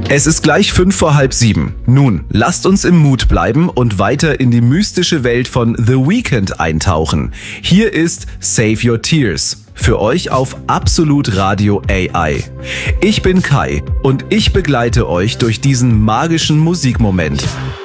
Es ist gleich 6:55. Nun, lasst uns im Mut bleiben und weiter in die mystische Welt von The Weeknd eintauchen. Hier ist Save Your Tears. Für euch auf Absolut Radio AI. Ich bin Kai und ich begleite euch durch diesen magischen Musikmoment.